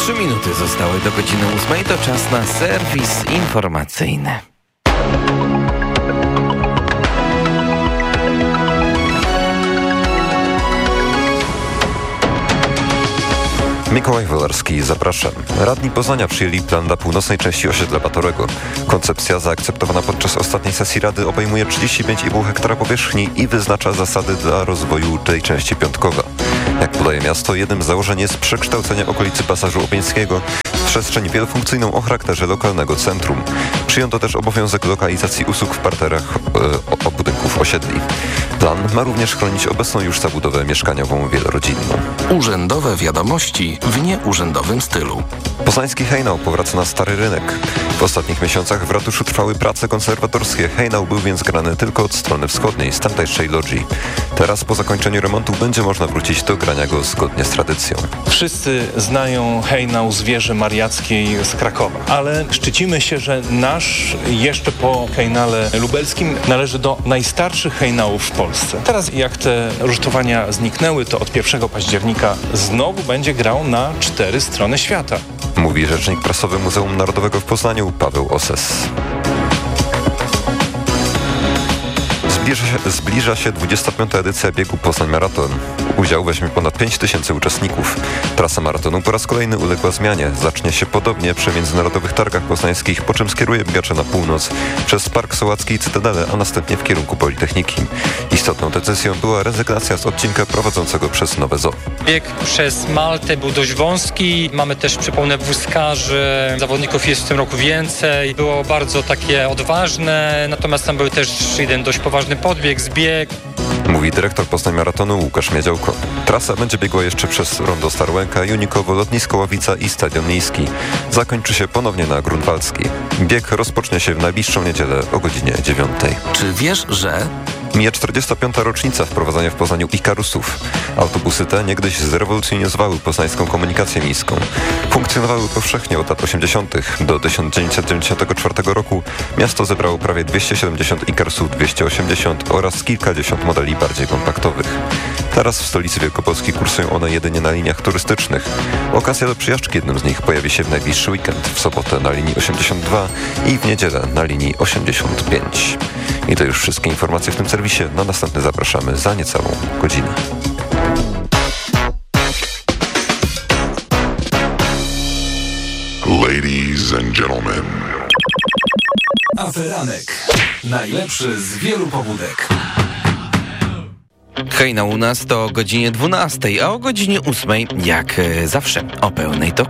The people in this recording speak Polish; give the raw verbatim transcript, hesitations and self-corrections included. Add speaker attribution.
Speaker 1: Trzy minuty zostały do godziny ósmej. To czas na serwis informacyjny.
Speaker 2: Mikołaj Wolarski, zapraszam. Radni Poznania przyjęli plan dla północnej części osiedla Batorego. Koncepcja zaakceptowana podczas ostatniej sesji Rady obejmuje trzydzieści pięć i pół hektara powierzchni i wyznacza zasady dla rozwoju tej części Piątkowa. Jak podaje miasto, jednym z założeń jest przekształcenie okolicy Pasażu Opieńskiego w przestrzeń wielofunkcyjną o charakterze lokalnego centrum. Przyjęto też obowiązek lokalizacji usług w parterach e, budynków osiedli. Plan ma również chronić obecną już zabudowę mieszkaniową wielorodzinną.
Speaker 3: Urzędowe wiadomości w nieurzędowym stylu.
Speaker 2: Poznański hejnał powraca na Stary Rynek. W ostatnich miesiącach w ratuszu trwały prace konserwatorskie. Hejnał był więc grany tylko od strony wschodniej, z tamtejszej logii. Teraz po zakończeniu remontu będzie można wrócić do grania go zgodnie z tradycją.
Speaker 4: Wszyscy znają hejnał z wieży mariackiej z Krakowa, ale szczycimy się, że nasz jeszcze po hejnale lubelskim należy do najstarszych hejnałów w Polsce. Teraz jak te rusztowania zniknęły, to od pierwszego października znowu będzie grał na cztery strony świata.
Speaker 2: Mówi rzecznik prasowy Muzeum Narodowego w Poznaniu Paweł Oses. Zbliża się, zbliża się dwudziesta piąta edycja biegu Poznań Maraton. Udział weźmie ponad pięć tysięcy uczestników. Trasa maratonu po raz kolejny uległa zmianie. Zacznie się podobnie przy Międzynarodowych Targach Poznańskich, po czym skieruje biegacze na północ, przez Park Sołacki i Cytadelę, a następnie w kierunku Politechniki. Istotną decyzją była rezygnacja z odcinka prowadzącego przez Nowe Zoo.
Speaker 5: Bieg przez Maltę był dość wąski. Mamy też, przypomnę, wózkarzy. Zawodników jest w tym roku więcej. Było bardzo takie odważne, natomiast tam był też jeden dość poważny podbieg, zbieg.
Speaker 2: Mówi dyrektor Poznań Maratonu Łukasz Miedziałko. Trasa będzie biegła jeszcze przez Rondo Starłęka, Junikowo, Lotnisko Ławica i Stadion Miejski. Zakończy się ponownie na Grunwaldzkiej. Bieg rozpocznie się w najbliższą niedzielę o godzinie dziewiątej.
Speaker 3: Czy wiesz, że...
Speaker 2: Mija czterdziesta piąta rocznica wprowadzania w Poznaniu Ikarusów. Autobusy te niegdyś zrewolucjonizowały poznańską komunikację miejską. Funkcjonowały powszechnie od lat osiemdziesiątych. Do tysiąc dziewięćset dziewięćdziesiątego czwartego roku miasto zebrało prawie dwieście siedemdziesiąt Ikarusów dwieście osiemdziesiąt oraz kilkadziesiąt modeli bardziej kompaktowych. Teraz w stolicy Wielkopolski kursują one jedynie na liniach turystycznych. Okazja do przyjażdżki jednym z nich pojawi się w najbliższy weekend, w sobotę na linii osiemdziesiąt dwa i w niedzielę na linii osiemdziesiąt pięć. I to już wszystkie informacje w tym serwisie. Na następny zapraszamy za niecałą godzinę.
Speaker 6: Ladies and gentlemen.
Speaker 7: Aferanek. Najlepszy z wielu pobudek.
Speaker 1: Hejnał u nas to o godzinie dwunastej, a o godzinie ósmej, jak zawsze, o pełnej to